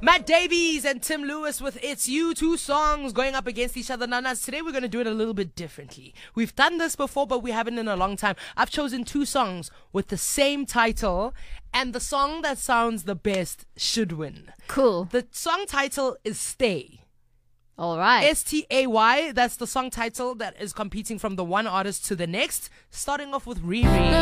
Matt Davies and Tim Lewis with It's You, two songs going up against each other. Now, today we're going to do it a little bit differently. We've done this before, but we haven't in a long time. I've chosen two songs with the same title, and the song that sounds the best should win. Cool. The song title is Stay. All right. Stay. That's the song title that is competing from the one artist to the next, starting off with Riri.